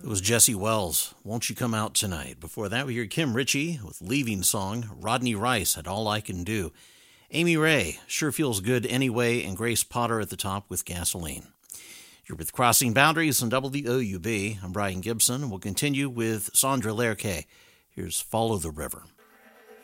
It was Jesse Wells, Won't You Come Out Tonight? Before that, we heard Kim Ritchie with Leaving Song, Rodney Rice had All I Can Do, Amy Ray, Sure Feels Good Anyway, and Grace Potter at the top with Gasoline. You're with Crossing Boundaries on WOUB. I'm Brian Gibson, and we'll continue with Sandra Lerche. Here's Follow the River.